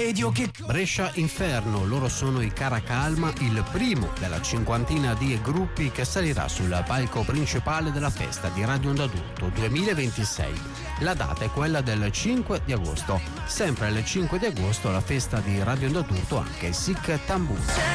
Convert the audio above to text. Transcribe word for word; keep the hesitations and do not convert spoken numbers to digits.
ed io che... Brescia Inferno, loro sono i Cara Calma, il primo della cinquantina di gruppi che salirà sul palco principale della festa di Radio Onda d'Urto duemilaventisei. La data è quella del cinque di agosto. Sempre il cinque di agosto la festa di Radio Onda d'Urto anche Sic Tamburo.